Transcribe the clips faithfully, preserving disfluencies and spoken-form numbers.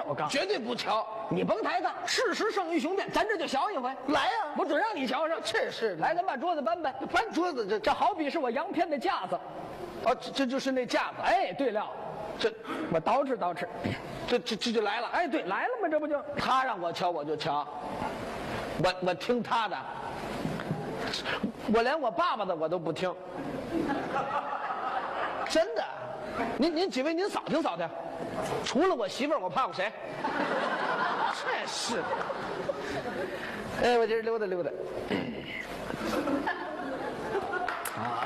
我告诉绝对不瞧。 你甭抬杠，事实胜于雄辩，咱这就小一回。 来呀、 我准让你瞧上。 这是来，咱把桌子搬搬。 搬桌子，这这好比是我洋片的架子。 哦，这这就是那架子。 哎，对了， 这我捯饬捯饬。 这这这就来了。 哎，对，来了吗？这不就他让我瞧我就瞧，我我听他的，我连我爸爸的我都不听，真的。您您几位您扫听扫听，除了我媳妇儿，我怕过谁？这是。哎，我今儿溜达溜达。啊。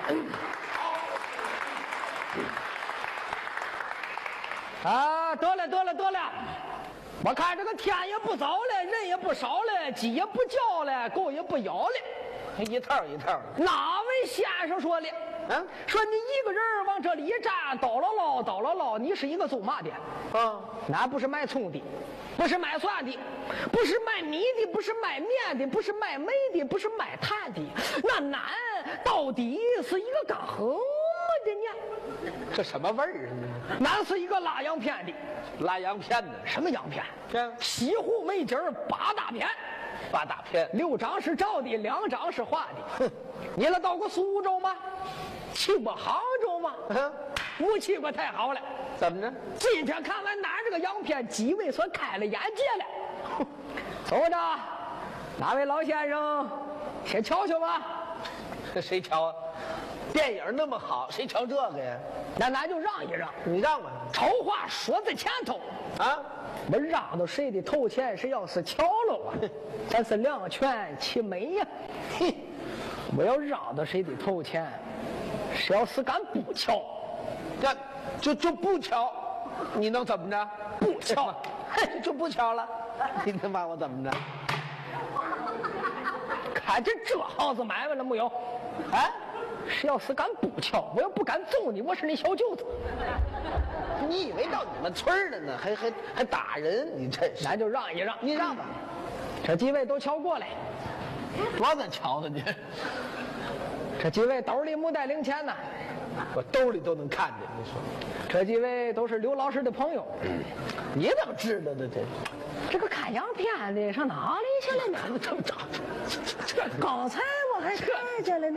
啊，得了得了得了，我看这个天也不早了，人也不少了，鸡也不叫了，狗也不咬了， 一套一套的。 哪位先生说的？ 啊， 说你一个人往这里一站，叨唠唠叨唠唠，你是一个做嘛的？ 啊， 那不是卖葱的，不是卖蒜的，不是卖米的，不是卖面的，不是卖煤的，不是卖炭的，那俺到底是一个干什么的呢？ 这什么味儿啊？ 俺是一个拉洋片的。 拉洋片的， 什么洋片？ 这西湖美景八大片， 八大片， 六张是照的，两张是画的。你了到过苏州吗？去过杭州吗？ 嗯， 没去过，太好了。 怎么着？ 今天看完哪这个洋片，几位所开了眼界了。走着，哪位老先生，先瞧瞧吧。 这谁瞧啊？电影那么好，谁瞧这个呀？ 那咱就让一让。 你让吧。 丑话说在前头啊， 我让到谁的头前，谁要是瞧了啊，咱是两全其美呀。嘿，我要让到谁的头前，谁要是敢不瞧， 这就就不瞧，你能怎么着？ 不瞧， 嘿，就不瞧了。你他妈我怎么着？ 看见这行子买卖了没有？ 啊？ 谁要是敢不瞧，我要不敢揍你，我是你小舅子。 你以为到你们村了呢，还还还打人？你真是。 咱就让一让， 你让吧。 这几位都瞧过来， 多少瞧呢你？ 这几位兜里没带零钱呢， 我兜里都能看见。你说， 这几位都是刘老师的朋友。 你怎么知道的？这这个看洋片的上哪里去了呢？ 怎么这么长？ 刚才我还看见了呢。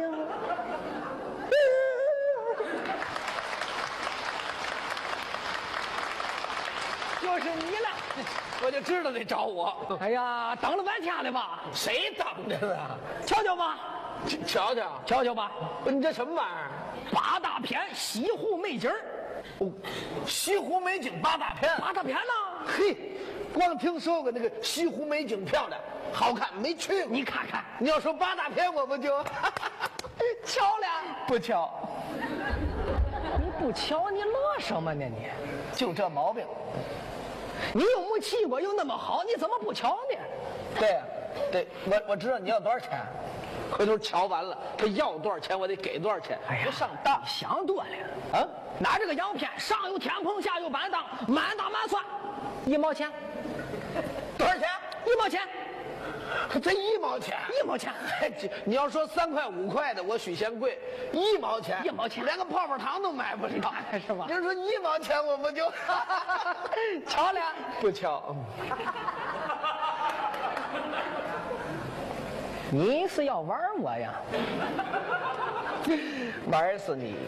就是你了， 我就知道得找我。 哎呀，等了半天了吧？ 谁等着呢？ 瞧瞧吧， 瞧瞧， 瞧瞧吧， 你这什么玩意儿？ 八大片西湖美景。 哦，西湖美景八大片。 八大片呢？ 嘿，光听说过那个西湖美景漂亮好看，没去过。 你看看， 你要说八大片，我不就瞧了？ 不瞧？ 你不瞧，你乐什么呢你？ 就这毛病。 你又没去过，又那么好，你怎么不瞧呢？ 对呀、啊，对，我我知道你要多少钱，回头瞧完了，他要多少钱，我得给多少钱。 哎呀， 别上当， 想多了啊！ 拿这个洋片，上有天棚，下有板凳，满打满算，一毛钱， 多少钱？ 一毛钱， 这一毛钱， 一毛钱。 你要说三块五块的，我许嫌贵，一毛钱， 一毛钱， 连个泡泡糖都买不了， 是吧？ 你说一毛钱，我不就瞧了？ 不瞧。 你是要玩我呀？ 玩死你！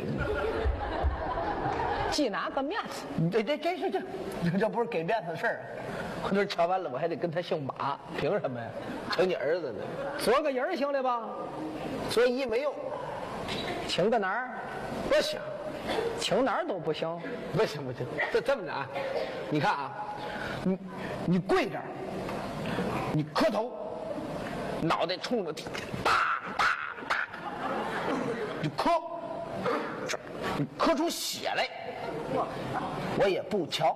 记哪个面子？ 这这这是这这这不是给面子的事儿。回头瞧完了，我还得跟他姓马，凭什么呀？成你儿子呢？ 做个人行了吧？ 做揖没用， 请个哪儿？ 不行， 请哪儿都不行。 不行不行，这这么着啊？你看啊，你你跪着，你磕头，脑袋冲着地，哒哒哒，你磕，你磕出血来，我也不瞧。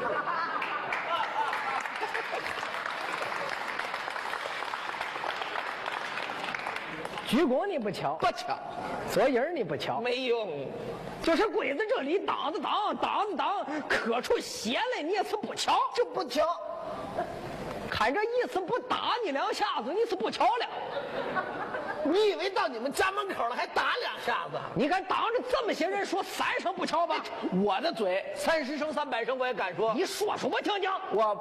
鞠躬你不瞧， 不瞧， 做人你不瞧， 没用。 就是跪在这里当子当当子当，磕出血来你也是不瞧， 就不瞧。 看这意思不打你两下子，你是不瞧了。 你以为到你们家门口了还打两下子？ 你敢当着这么些人说三声不瞧吧？ 我的嘴三十声三百声我也敢说。 你说说我听听。 我